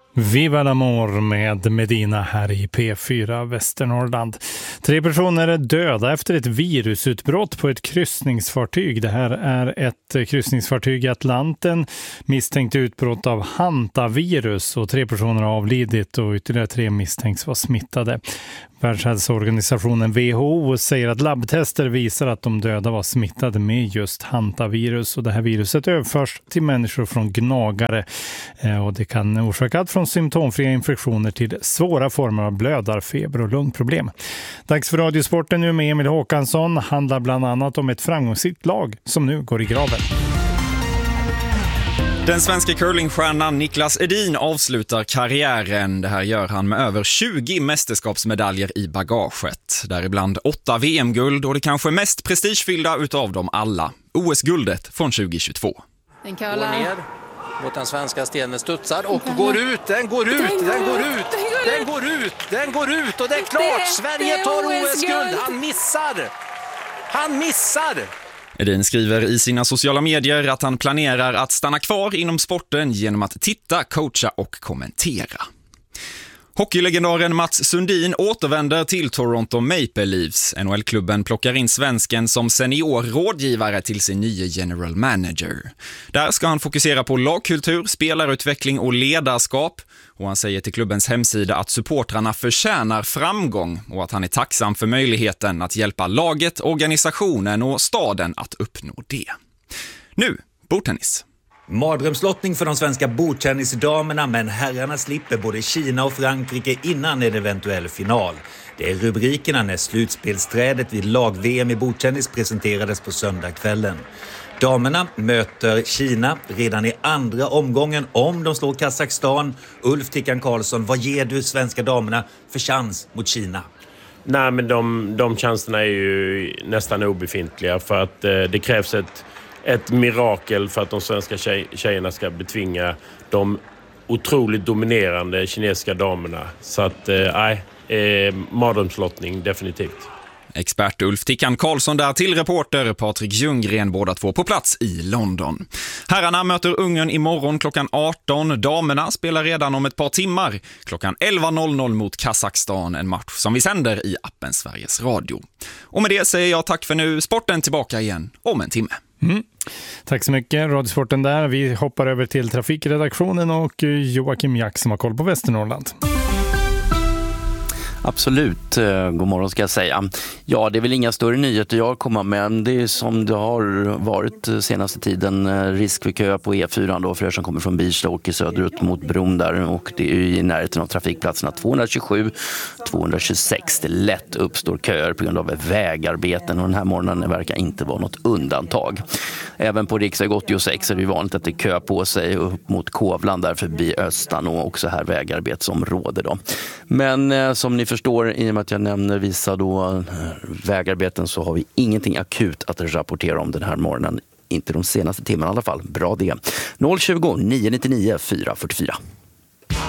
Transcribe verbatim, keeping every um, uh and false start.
Viva l'amor med Medina här i P fyra Västernorrland. Tre personer är döda efter ett virusutbrott på ett kryssningsfartyg. Det här är ett kryssningsfartyg i Atlanten misstänkt utbrott av hantavirus och tre personer har avlidit och ytterligare tre misstänks vara smittade. Världshälsoorganisationen W H O säger att labbtester visar att de döda var smittade med just hantavirus och det här viruset överförs till människor från gnagare och det kan orsaka allt från symptomfria infektioner till svåra former av blödarfeber och lungproblem. Dags för Radiosporten nu med Emil Håkansson handlar bland annat om ett framgångsrikt lag som nu går i graven. Den svenska curlingstjärnan Niklas Edin avslutar karriären. Det här gör han med över tjugo mästerskapsmedaljer i bagaget. Däribland åtta V M-guld och det kanske mest prestigefyllda utav dem alla. O S-guldet från tjugohundratjugotvå. Den går ner mot den svenska stenen, studsar och går ut. Den går ut, den, den går ut, den går ut, den går ut och det är klart. Det, Sverige tar O S-guld. Han missar. Han missar. Edin skriver i sina sociala medier att han planerar att stanna kvar inom sporten genom att titta, coacha och kommentera. Hockeylegendaren Mats Sundin återvänder till Toronto Maple Leafs. N H L-klubben plockar in svensken som senior rådgivare till sin nya general manager. Där ska han fokusera på lagkultur, spelarutveckling och ledarskap. Och han säger till klubbens hemsida att supportrarna förtjänar framgång och att han är tacksam för möjligheten att hjälpa laget, organisationen och staden att uppnå det. Nu, bordtennis. Mardrömslottning för de svenska bordtennisdamerna, men herrarna slipper både Kina och Frankrike innan en eventuell final. Det är rubrikerna när slutspelsträdet vid lag-V M i bordtennis presenterades på söndagskvällen. Damerna möter Kina redan i andra omgången om de slår Kazakstan. Ulf Tickan Karlsson, vad ger du svenska damerna för chans mot Kina? Nej, men de, de chanserna är ju nästan obefintliga för att eh, det krävs ett Ett mirakel för att de svenska tjej, tjejerna ska betvinga de otroligt dominerande kinesiska damerna. Så att, nej, eh, eh, mardrömslottning definitivt. Expert Ulf Tickan Karlsson där till reporter Patrik Ljunggren, båda två på plats i London. Herrarna möter Ungern imorgon klockan arton. Damerna spelar redan om ett par timmar klockan elva mot Kazakstan, en match som vi sänder i appen Sveriges Radio. Och med det säger jag tack för nu. Sporten tillbaka igen om en timme. Mm. Tack så mycket, Radiosporten där. Vi hoppar över till trafikredaktionen och Joakim Jack som har koll på Västernorrland. Absolut, god morgon ska jag säga. Ja, det är väl inga större nyheter jag kommer med. Det är som det har varit senaste tiden, risk för kö på E fyra då för er som kommer från Birsta och åker söderut mot bron där. Och det är i närheten av trafikplatserna tvåhundratjugosju tvåhundratjugosex. Det lätt uppstår köer på grund av vägarbeten och den här morgonen verkar inte vara något undantag. Även på riksväg åttiosex är det vanligt att det är kö på sig upp mot Kovland där förbi Östan och också här vägarbetsområde då. Men eh, som ni förstår, i och med att jag nämner vissa då vägarbeten så har vi ingenting akut att rapportera om den här morgonen. Inte de senaste timmarna i alla fall. Bra det. noll tjugo, nio nio nio, fyra fyra fyra.